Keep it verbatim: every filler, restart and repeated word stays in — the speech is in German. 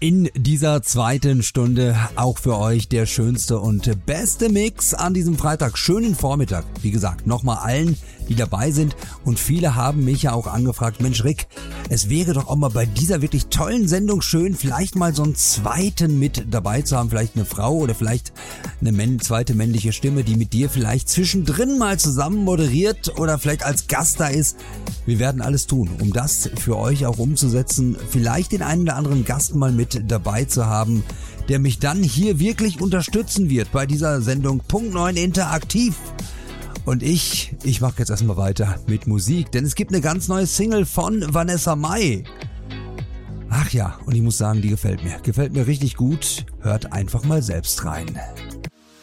In dieser zweiten Stunde auch für euch der schönste und beste Mix an diesem Freitag. Schönen Vormittag. Wie gesagt, nochmal allen, die dabei sind. Und viele haben mich ja auch angefragt, Mensch Rick, es wäre doch auch mal bei dieser wirklich tollen Sendung schön, vielleicht mal so einen zweiten mit dabei zu haben. Vielleicht eine Frau oder vielleicht eine männ- zweite männliche Stimme, die mit dir vielleicht zwischendrin mal zusammen moderiert oder vielleicht als Gast da ist. Wir werden alles tun, um das für euch auch umzusetzen. Vielleicht den einen oder anderen Gast mal mit dabei zu haben, der mich dann hier wirklich unterstützen wird bei dieser Sendung Punkt neun Interaktiv. Und ich, ich mache jetzt erstmal weiter mit Musik, denn es gibt eine ganz neue Single von Vanessa Mai. Ach ja, und ich muss sagen, die gefällt mir. Gefällt mir richtig gut. Hört einfach mal selbst rein.